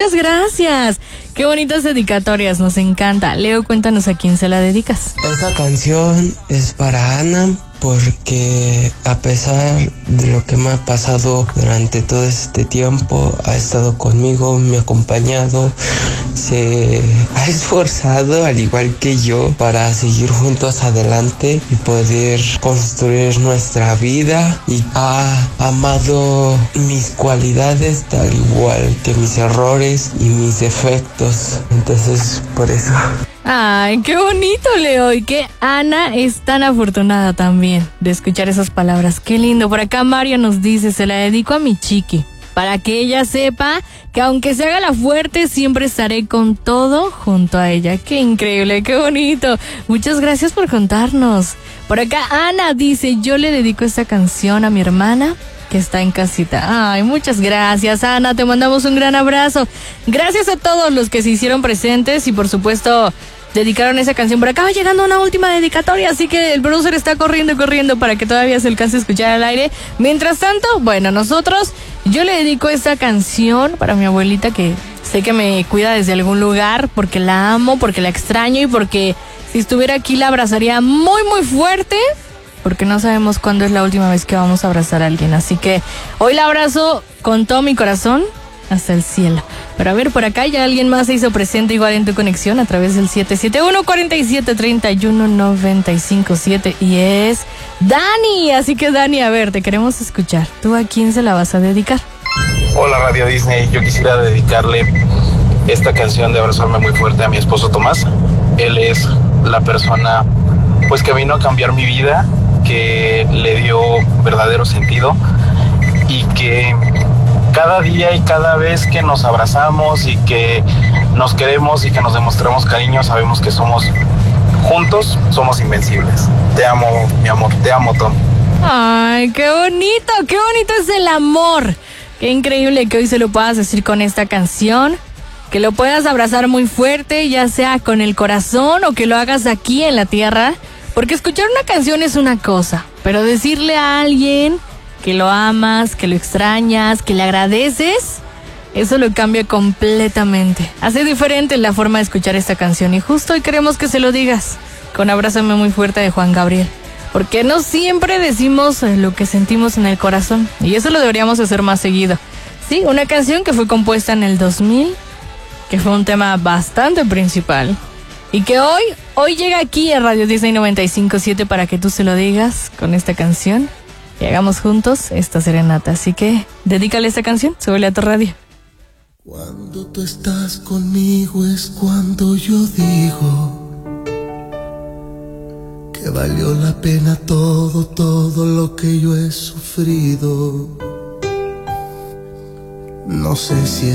Muchas gracias. Qué bonitas dedicatorias, nos encanta. Leo, cuéntanos a quién se la dedicas. Esta canción es para Ana, porque a pesar de lo que me ha pasado durante todo este tiempo, ha estado conmigo, me ha acompañado, se ha esforzado al igual que yo para seguir juntos adelante y poder construir nuestra vida, y ha amado mis cualidades tal igual que mis errores y mis defectos. Entonces, por eso. Ay, qué bonito, Leo, y que Ana es tan afortunada también de escuchar esas palabras. Qué lindo. Por acá Mario nos dice, se la dedico a mi chiqui, para que ella sepa que aunque se haga la fuerte, siempre estaré con todo junto a ella. Qué increíble, qué bonito. Muchas gracias por contarnos. Por acá Ana dice, yo le dedico esta canción a mi hermana que está en casita. Ay, muchas gracias, Ana, te mandamos un gran abrazo. Gracias a todos los que se hicieron presentes y por supuesto dedicaron esa canción. Por acá va llegando una última dedicatoria, así que el producer está corriendo para que todavía se alcance a escuchar al aire. Mientras tanto, bueno, yo le dedico esta canción para mi abuelita, que sé que me cuida desde algún lugar, porque la amo, porque la extraño y porque si estuviera aquí la abrazaría muy muy fuerte, porque no sabemos cuándo es la última vez que vamos a abrazar a alguien. Así que hoy la abrazo con todo mi corazón hasta el cielo. Pero a ver, por acá ya alguien más se hizo presente igual en tu conexión a través del 771-4731-957 y es Dani. Así que Dani, a ver, te queremos escuchar. ¿Tú a quién se la vas a dedicar? Hola Radio Disney, yo quisiera dedicarle esta canción de Abrazarme Muy Fuerte a mi esposo Tomás. Él es la persona pues que vino a cambiar mi vida, que le dio verdadero sentido y que cada día y cada vez que nos abrazamos y que nos queremos y que nos demostramos cariño, sabemos que somos juntos, somos invencibles. Te amo, mi amor, te amo, Tom. Ay, qué bonito es el amor. Qué increíble que hoy se lo puedas decir con esta canción, que lo puedas abrazar muy fuerte, ya sea con el corazón o que lo hagas aquí en la tierra, porque escuchar una canción es una cosa, pero decirle a alguien que lo amas, que lo extrañas, que le agradeces, eso lo cambia completamente. Hace diferente la forma de escuchar esta canción y justo hoy queremos que se lo digas con Abrázame Muy Fuerte de Juan Gabriel, porque no siempre decimos lo que sentimos en el corazón y eso lo deberíamos hacer más seguido. Sí, una canción que fue compuesta en el 2000, que fue un tema bastante principal y que hoy llega aquí a Radio Disney 95.7 para que tú se lo digas con esta canción y hagamos juntos esta serenata. Así que dedícale esta canción, súbele a tu radio. Cuando tú estás conmigo es cuando yo digo que valió la pena todo lo que yo he sufrido. No sé si